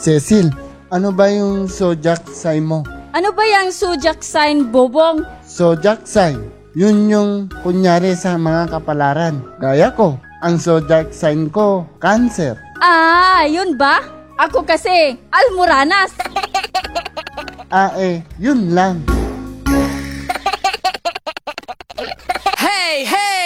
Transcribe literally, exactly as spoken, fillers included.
Cecil, ano ba yung zodiac sign mo? Ano ba yung zodiac sign, Bobong? Zodiac sign, yun yung kunyari sa mga kapalaran. Gaya ko, ang zodiac sign ko, Cancer. Ah, yun ba? Ako kasi, Almoranas. Ah eh, yun lang.